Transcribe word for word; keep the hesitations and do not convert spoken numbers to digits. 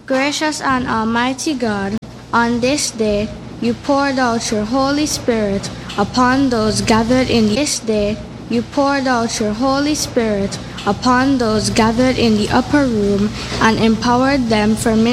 Gracious and Almighty God, on this day you poured out your Holy Spirit upon those gathered in this day. You poured out your Holy Spirit upon those gathered in the upper room and empowered them for ministry.